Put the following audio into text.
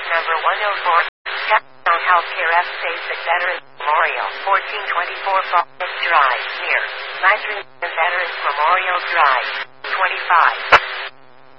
number 104. Capstone Healthcare F States at Veterans Memorial, 1424 Falls Drive, near Landry Veterans Memorial Drive, 25.